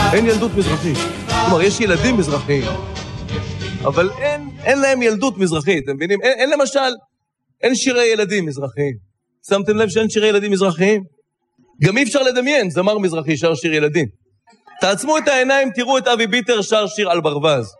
אין ילדות מזרחית. כלומר, יש ילדים מזרחיים, אבל אין להם ילדות מזרחית, אתם מבינים? אין למשל, אין שירי ילדים מזרחיים. שמתם לב שאין שירי ילדים מזרחיים? גם אי אפשר לדמיין, זמר מזרחי שר שיר ילדים. תעצמו את העיניים, תראו את אבי ביטר שר שיר על ברווז.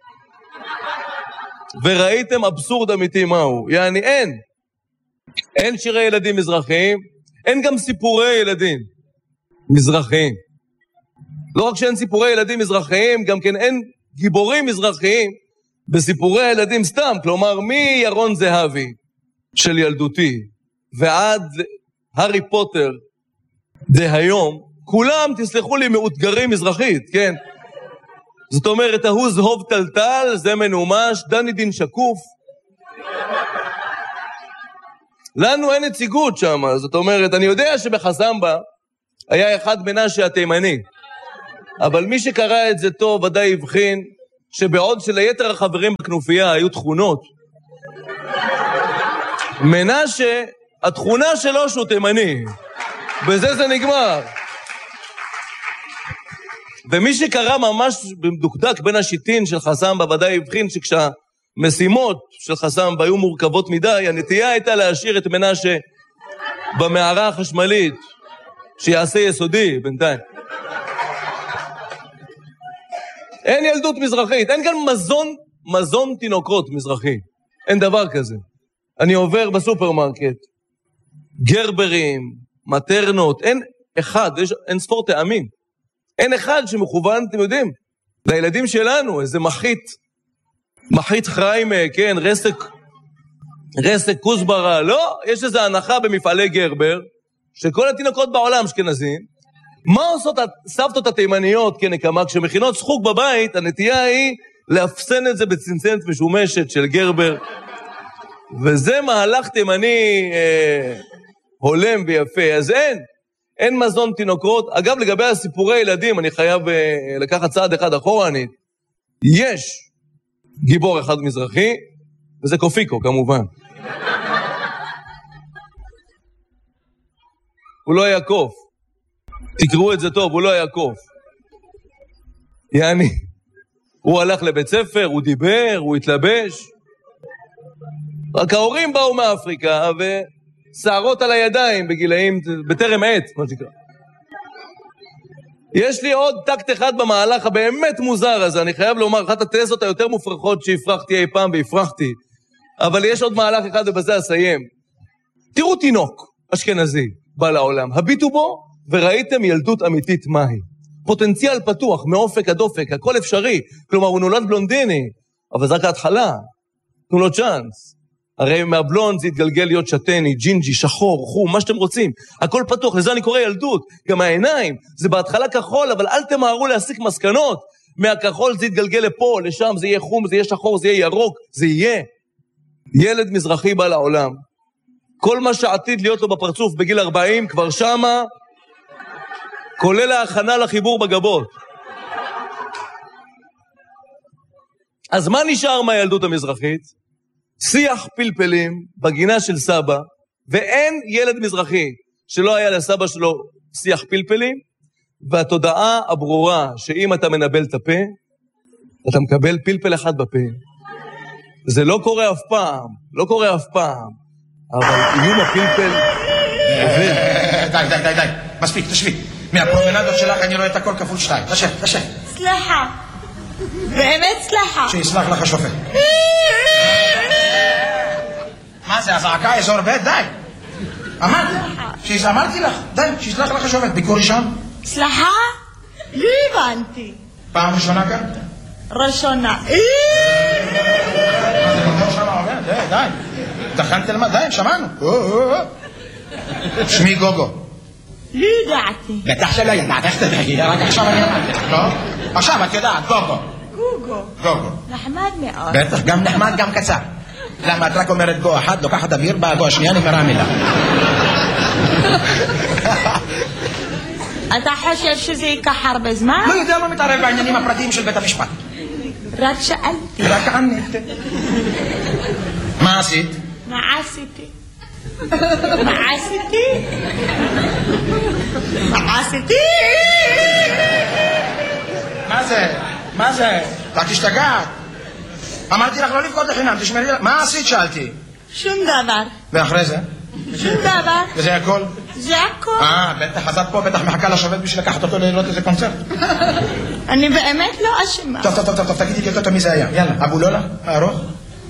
וראיתם אבסורד אמיתי מהו. יעני, אין שירי ילדים מזרחיים, אין גם סיפורי ילדים מזרחיים. לא רק שאין סיפורי ילדים מזרחיים, גם כן אין גיבורים מזרחיים בסיפורי הילדים סתם. כלומר, מירון זהבי של ילדותי ועד הארי פוטר דהיום, כולם, תסלחו לי, מאותגרים מזרחית, כן? זאת אומרת, ההוא זהוב טלטל, זה מנומש, דני דין שקוף. לנו אין נציגות שם, זאת אומרת, אני יודע שבחסמבה היה אחד מנשה התימני, אבל מי שקרא את זה טוב ודאי הבחין שבעוד שליתר החברים בכנופיה היו תכונות, מנשה, התכונה שלו שהוא תימני, בזה זה נגמר. ומי שקרא ממש במדוקדק בין השיטין של חסמבה ודאי הבחין שכשהמשימות של חסמבה היו מורכבות מדי, הנטייה הייתה להשאיר את מנשה במערה החשמלית שיעשה יסודי בינתיים. אין ילדות מזרחית, אין כאן מזון תינוקות מזרחי, אין דבר כזה. אני עובר בסופרמרקט, גרברים, מטרנות, אין אחד, אין ספור טעמים, אין אחד שמכוון, אתם יודעים, לילדים שלנו, איזה מחית חריימה, כן, רסק כוסברה, לא, יש איזו הנחה במפעלי גרבר, שכל התינוקות בעולם אשכנזים, מה עושות הסבתות התימניות כנקמה? כשמכינות שחוק בבית, הנטייה היא להפסן את זה בצנצנת משומשת של גרבר, וזה מהלך תימני הולם ויפה. אז אין מזון תינוקות. אגב, לגבי הסיפורי ילדים, אני חייב לקחת צעד אחד אחורנית. יש גיבור אחד מזרחי, וזה קופיקו כמובן. הוא לא היה קוף. תקראו את זה טוב, הוא לא היה קוף. יעני, הוא הלך לבית ספר, הוא דיבר, הוא התלבש. רק ההורים באו מאפריקה, ושערות על הידיים בגילאים, בטרם עת, מה שקרה. יש לי עוד טקט אחד במהלך הבאמת מוזר הזה, אני חייב לומר, אחת התזות היותר מופרכות שהפרחתי אי פעם והפרחתי, אבל יש עוד מהלך אחד ובזה אסיים. תראו תינוק אשכנזי בא לעולם, הביטו בו וראיתם ילדות אמיתית מהי. פוטנציאל פתוח, מאופק עד אופק, הכל אפשרי, כלומר הוא נולד בלונדיני, אבל זה רק ההתחלה, תנו לו צ'אנס. הרי מהבלונד זה יתגלגל להיות שטני, ג'ינג'י, שחור, חום, מה שאתם רוצים. הכל פתוח, לזה אני קורא ילדות. גם העיניים, זה בהתחלה כחול, אבל אל תמהרו להסיק מסקנות. מהכחול זה יתגלגל לפה, לשם, זה יהיה חום, זה יהיה שחור, זה יהיה ירוק, זה יהיה. ילד מזרחי בא לעולם. כל מה שעתיד להיות לו בפרצוף בגיל 40, כבר שמה, כולל ההכנה לחיבור בגבות. אז מה נשאר מהילדות המזרחית? שיח פלפלים בגינה של סבא, ואין ילד מזרחי שלא היה לסבא שלו שיח פלפלים, והתודעה הברורה שאם אתה מנבל את הפה, אתה מקבל פלפל אחד בפה. זה לא קורה אף פעם, לא קורה אף פעם, אבל איום הפלפל עובד. די, מספיק, תשבי. מהפרומנדות שלך אני רואה את הכל כפול 2. תשב. סלחה. באמת סלחה. שיסלח לך השופט. מה זה, הזעקה אזור בית? די. אמרתי לך, די, שיסלח לך השופט. ביקור ראשון? סלחה? לא הבנתי. פעם ראשונה כאן? ראשונה. די. תכנתי למה? די, שמענו. שמי גוגו. לא ידעתי. בטח שלא ידעת, איך תדעי? רק עכשיו אני אמרתי לך, לא? עכשיו את יודעת, גוגו. גוגו. נחמד מאוד. בטח, גם נחמד, גם קצר. למה את רק אומרת גו אחד, לוקחת אוויר, באה גו השנייה, נגמרה המילה. אתה חושב שזה ייקח הרבה זמן? לא יודע, לא מתערב בעניינים הפרטיים של בית המשפט. רק שאלתי. רק ענית. מה עשית? מה עשיתי? זה? מה זה? אתה תשתגעת. אמרתי לך לא לבכות לחינם, תשמרי לך. מה עשית? שאלתי. שום דבר. ואחרי זה? שום דבר. וזה הכל? זה הכל. בטח, אז את פה בטח מחכה לשופט בשביל לקחת אותו לראות איזה קונצרט. אני באמת לא אשמה. טוב, תגידי לי אותו מי זה היה. יאללה, אבו לולה, הארוך?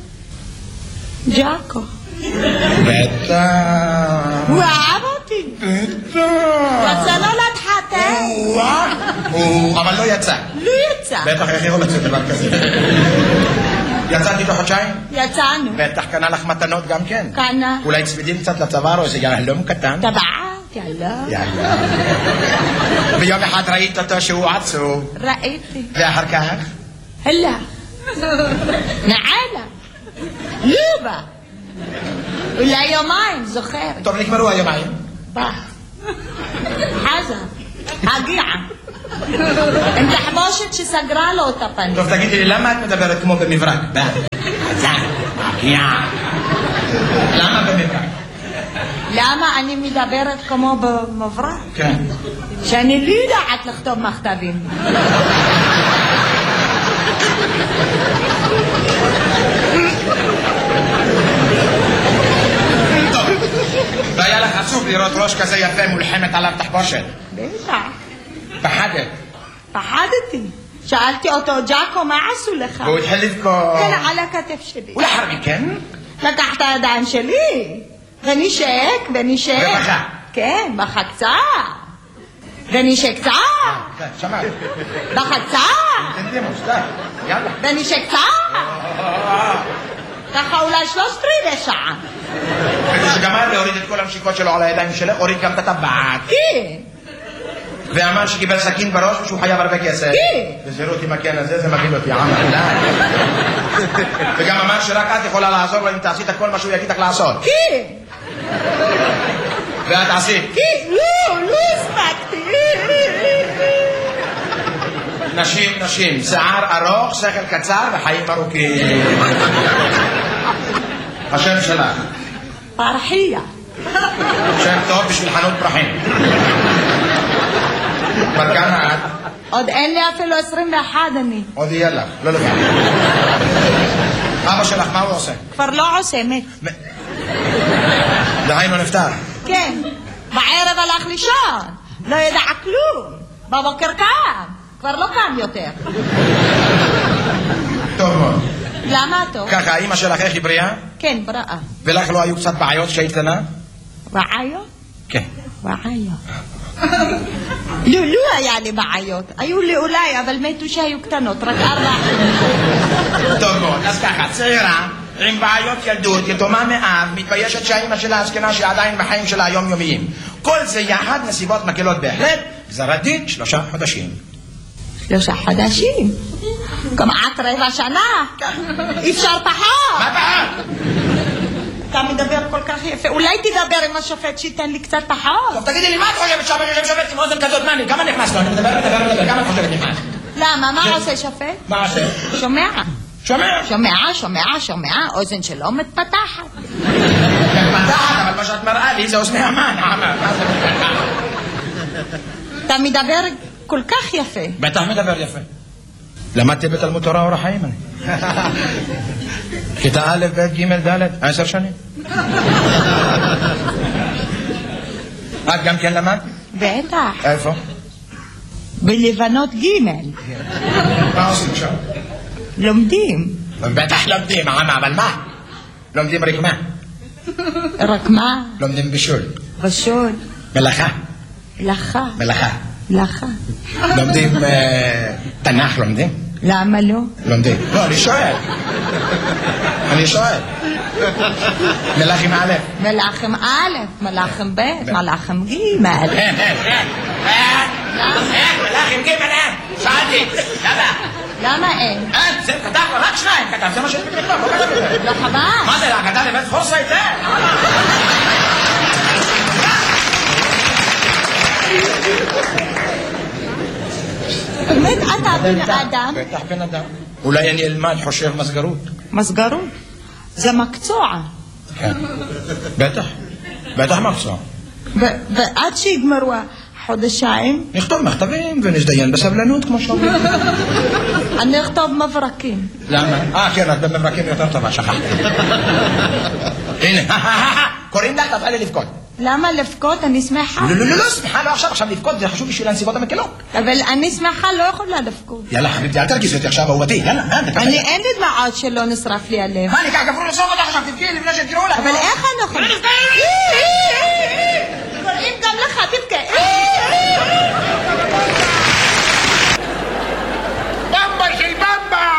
ג'אקו. בטח. הוא אהב אותי. בטח. רצה לא להתחתן. אבל לא יצא. לא יצא. בטח, איך יכול לצאת דבר כזה? יצאתי תוך חודשיים? יצאנו. בטח קנה לך מתנות גם כן. קנה. אולי צמידים קצת לצוואר או איזה יהלום קטן? טבעת, יאללה. ויום אחד ראית אותו שהוא עצוב. ראיתי. ואחר כך? הלך. נעלה. לובה. אולי יומיים, זוכר. טוב, נגמרו היומיים. בא. חזר. הגיע. עם תחמושת שסגרה לו את הפנים. טוב, תגידי לי, למה את מדברת כמו במברק? חזר. הגיע. למה במברק? למה אני מדברת כמו במברק? כן. שאני לא יודעת לכתוב מכתבים. והיה לך עצוב לראות ראש כזה יפה מולחמת עליו תחבושת. בטח. פחדת. פחדתי. שאלתי אותו, ג'אקו, מה עשו לך? והוא התחיל לבכות. כן, על הכתף שלי. ולאחר מכן? לקח את הידיים שלי, ונשק. ובכה? כן, בכה קצת. ונשק קצת. כן, שמעת. בכה קצת. תנדימו, סתם. יאללה. ונשק קצת. ככה אולי 3/4 שעה. וכשגמר להוריד את כל המשיקות שלו על הידיים שלך, הוריד גם את הטבעת. כן. ואמר שקיבל סכין בראש ושהוא חייב הרבה כסף. כן. וזירות עם הכן הזה, זה מגעיל אותי, עמר. וגם אמר שרק את יכולה לעזור לו אם תעשית כל מה שהוא יגיד לך לעשות. כן. ואת עשית. כן. לא הספקתי. נשים, שיער ארוך, שכל קצר וחיים ארוכים. השם שלך. פרחיה. שם טוב בשביל חנות פרחים. בר כמה את? עוד אין לי אפילו 21 אני. עוד יהיה לך, לא לבד. אבא שלך, מה הוא עושה? כבר לא עושה, מת. דהיינו נפטר. כן. בערב הלך לישון. לא ידע כלום. בבוקר קם. כבר לא קם יותר. טוב מאוד. למה טוב? ככה, אמא שלך איך היא בריאה? כן, בריאה. ולך לא היו קצת בעיות כשהיית קטנה? בעיות? כן. בעיות. לא היה לי בעיות. היו לי אולי, אבל מתו שהיו קטנות, רק 4. טוב מאוד, אז ככה, צעירה, עם בעיות ילדות, יתומה מאב, מתביישת שהאמא שלה הזקנה שעדיין בחיים שלה היומיומיים. כל זה יחד נסיבות מקלות בהחלט, גזר הדין 3 חודשים. 3 חודשים? כמעט 15 שנה. אפשר פחות. מה פחות? אתה מדבר כל כך יפה. אולי תדבר עם השופט שייתן לי קצת פחות. טוב, תגידי לי, מה את חושבת שופט עם אוזן כזאת? מה אני? כמה נכנס לו? אני מדבר, כמה את חושבת נכנס? למה? מה עושה שופט? מה עושה? שומע, אוזן שלא מתפתחת. מתפתחת, אבל מה שאת מראה לי זה אוזני המן. אתה מדבר כל כך יפה. בטח מדבר יפה. למדתי בתלמוד תורה אור החיים אני. כיתה א', ב', ג', ד', 10 שנים. את גם כן למדת? בטח. איפה? בלבנות ג'. מה עושים שם? לומדים. בטח לומדים, אבל מה? לומדים רק מה? רק מה? לומדים בישול. בשול. מלאכה. מלאכה. לומדים תנ"ך, לומדים? למה לא? לומדים. לא, אני שואל. מלאכים א'. מלאכים א', מלאכים ב', מלאכים ג'. מלאכים ג' אין. שאלתי. למה אין? אין, זה כתב רק 2. כתב, זה מה שיש בכתב, לא כתב את זה. לא חבל. מה זה, כתב לבית חורסה את זה? באמת אתה בן אדם? בטח בן אדם. אולי אני אלמד חושב מסגרות. מסגרות? זה מקצוע. כן. בטח מקצוע. ועד שיגמרו חודשיים? נכתוב מכתבים ונשדיין בסבלנות כמו שאומרים. אני אכתוב מברקים. למה? כן, את במברקים יותר טובה, שכחתי. הנה, קוראים לך, תעשה לי לבכות. למה לבכות? אני שמחה. לא, שמחה לא עכשיו לבכות, זה חשוב בשביל הנסיבות המקלות. אבל אני שמחה, לא יכולה לבכות. יאללה, חביבתי, אל תרגיזי אותי עכשיו, אהובתי, יאללה. אני אין לי דמעות שלא נשרף לי הלב. מה, אני כך גפרו לסוף אותך עכשיו, תבכי לפני שתקראו לך. אבל איך אני יכולה? קוראים גם לך, תבכה. במבה של במבה!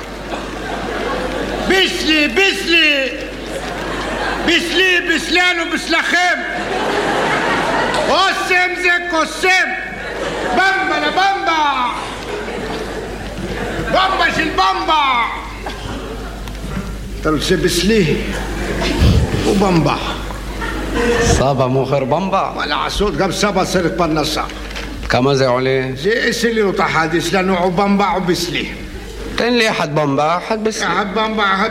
ביסלי, ביסלי! ביסלי, ביסלנו, ביסלכם! אוסם זה קוסם! במבה לבמבה! במבה של במבה! אתה רוצה ביסלי? ובמבה. סבא מוכר במבה? מה לעשות, גם סבא צריך פרנסה. כמה זה עולה? זה 10 לירות אחת, יש לנו או במבה או ביסלי. תן לי אחד במבה, אחד ביסלי. אחד במבה, אחד